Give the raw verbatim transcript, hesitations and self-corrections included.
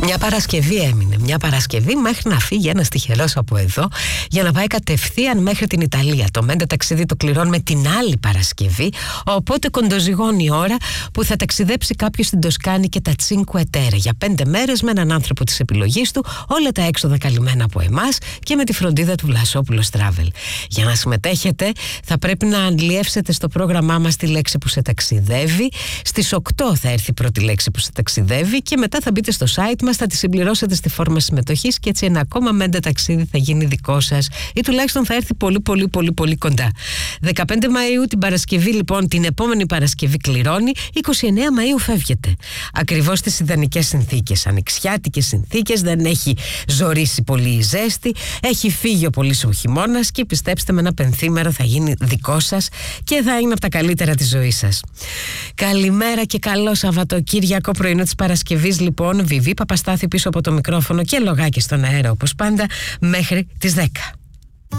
Μια Παρασκευή έμεινε. Μια Παρασκευή μέχρι να φύγει ένας τυχερός από εδώ για να πάει κατευθείαν μέχρι την Ιταλία. Το μέντε ταξίδι το κληρώνουμε την άλλη Παρασκευή. Οπότε κοντοζυγώνει η ώρα που θα ταξιδέψει κάποιος στην Τοσκάνη και τα Τσίνκουε Τέρε για πέντε μέρες με έναν άνθρωπο της επιλογής του, όλα τα έξοδα καλυμμένα από εμάς και με τη φροντίδα του Βλασόπουλος Travel. Για να συμμετέχετε, θα πρέπει να αλλιεύσετε στο πρόγραμμά μας τη λέξη που σε ταξιδεύει. Στις οκτώ θα έρθει η πρώτη λέξη που σε ταξιδεύει και μετά θα μπείτε στο site μας, θα τη συμπληρώσετε στη φόρμα συμμετοχής και έτσι ένα ακόμα μέντε ταξίδι θα γίνει δικό σας ή τουλάχιστον θα έρθει πολύ πολύ πολύ πολύ κοντά. δεκαπέντε Μαΐου την Παρασκευή λοιπόν, την επόμενη Παρασκευή κληρώνει, είκοσι εννέα Μαΐου φεύγετε. Ακριβώς στις ιδανικές συνθήκες, ανοιξιάτικες συνθήκες, δεν έχει ζορίσει πολύ η ζέστη, έχει φύγει ο πολύς ο χειμώνας και πιστέψτε με, ένα πενθήμερο θα γίνει δικό σας και θα είναι από τα καλύτερα της ζωής σας. Καλημέρα και καλό Σαββατοκύριακο πρωινό της Παρασκευής λοιπόν. Βιβί Παπαστάθη πίσω από το μικρόφωνο και λογάκι στον αέρα όπως πάντα μέχρι τις δέκα.